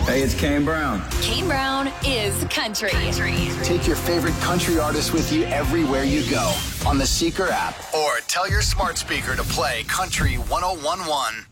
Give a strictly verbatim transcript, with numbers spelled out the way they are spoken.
Hey, it's Kane Brown. Kane Brown is country. country. Take your favorite country artist with you everywhere you go on the Seeker app, or tell your smart speaker to play Country one oh one one.